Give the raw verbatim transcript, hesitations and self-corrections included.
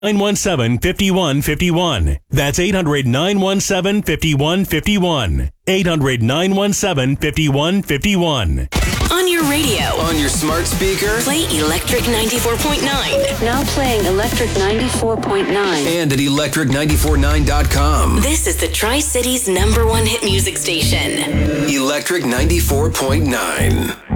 nine one seven, five one five one. That's eight hundred, nine one seven, five one five one. eight hundred, nine one seven, five one five one. On your radio. On your smart speaker. Play Electric ninety-four point nine. Now playing Electric ninety-four point nine. And at electric nine four nine dot com. This is the Tri-City's number one hit music station. Electric ninety-four point nine.